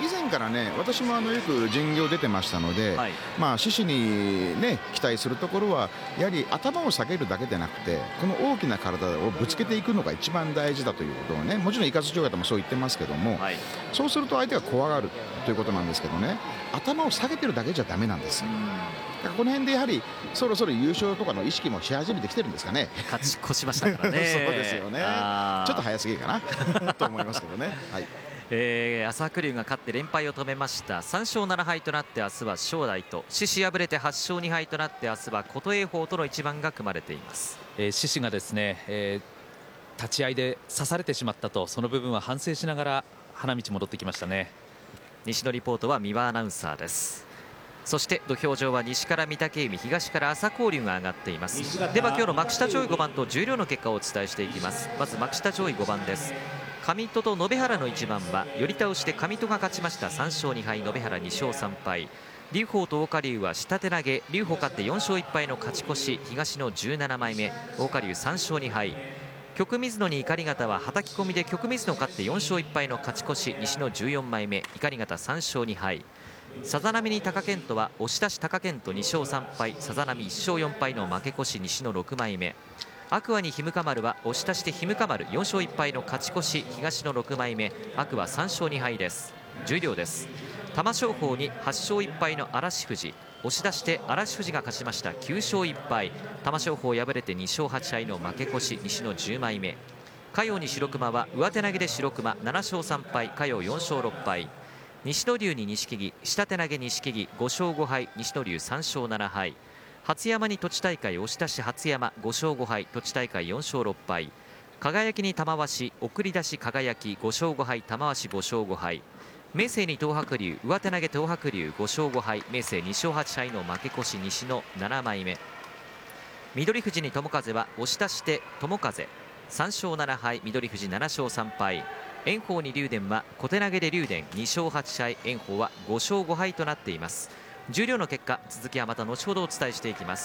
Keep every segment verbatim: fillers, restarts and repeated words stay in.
前からね、私もあのよく巡業出てましたので、はい、まあ獅子にね期待するところはやはり頭を下げるだけでなくて、この大きな体をぶつけていくのが一番大事だということをね、もちろん雷親方もそう言ってますけども、はい、そうすると相手が怖がるということなんですけどね、頭を下げてるだけじゃダメなんですよ。だからこの辺でやはりそろそろ優勝とかの意識もし始めてきてるんですかね。 勝ち越しましたからね。 そうですよね。ちょっと早すぎるかなと思いますけどね。はい。 えー、朝白龍が勝って連敗を止めました。さんしょうななはいとなって明日は正代と、獅子敗れてはちしょうにはいとなって明日は琴恵光との一番が組まれています。 えー、獅子がですね、えー、立ち合いで刺されてしまったと、その部分は反省しながら花道戻ってきましたね。 西のリポートは三輪アナウンサーです。そして土俵上は西から御嶽海、東から朝紅龍が上がっています。では今日の幕下上位ごばんと十両の結果をお伝えしていきます。まず幕下上位ごばんです。上戸と延原の一番は寄り倒して上戸が勝ちました。さんしょうにはい、延原にしょうさんぱい。龍鵬と桜花龍は下手投げ、龍鵬勝ってよんしょういっぱいの勝ち越し、東のじゅうななまいめ、桜花龍さんしょうにはい。極水野に碇方ははたき込みで極水野勝ってよんしょういっぱいの勝ち越し、西のじゅうよんまいめ、碇方さんしょうにはい。さざ波に貴健斗は押し出し貴健斗にしょうさんぱい、さざ波いっしょうよんぱいの負け越し、西のろくまいめ。天空海にひむか丸は押し出してひむか丸よんしょういっぱいの勝ち越し、東のろくまいめ。天空海さんしょうにはいです。十両です。玉正鳳にはちしょういっぱいの嵐富士、押し出して嵐富士が勝ちました。きゅうしょういっぱい。玉正鳳敗れてにしょうはちはいの負け越し、西のじゅうまいめ。嘉陽に白熊は上手投げで白熊ななしょうさんぱい、嘉陽よんしょうろっぱい。西の龍に錦木、下手投げ錦木ごしょうごはい、西の龍さんしょうななはい。初山に栃大会押し出し初山ごしょうごはい、栃大会よんしょうろっぱい。輝に玉鷲送り出し輝ごしょうごはい、玉鷲ごしょうごはい。明生に東白龍上手投げ東白龍ごしょうごはい、明生にしょうはちはいの負け越し、西のななまいめ。翠富士に友風は押し出して友風さんしょうななはい、翠富士ななしょうさんぱい。炎鵬に竜電は小手投げで竜電にしょうはちはい、炎鵬はごしょうごはいとなっています。十両の結果、続きはまた後ほどお伝えしていきます。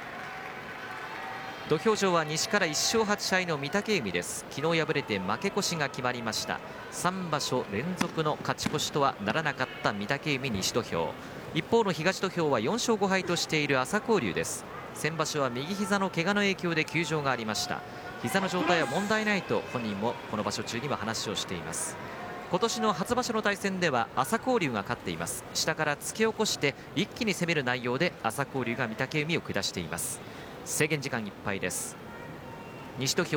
土俵上は西からいっしょうはちはいの御嶽海です。昨日敗れて負け越しが決まりました。さんばしょ連続の勝ち越しとはならなかった御嶽海西土俵。一方の東土俵はよんしょうごはいとしている朝紅龍です。先場所は右膝の怪我の影響で休場がありました。膝の状態は問題ないと本人もこの場所中には話をしています。今年の初場所の対戦では朝紅龍が勝っています。下から突き起こして一気に攻める内容で朝紅龍が御嶽海を下しています。制限時間いっぱいです。西土俵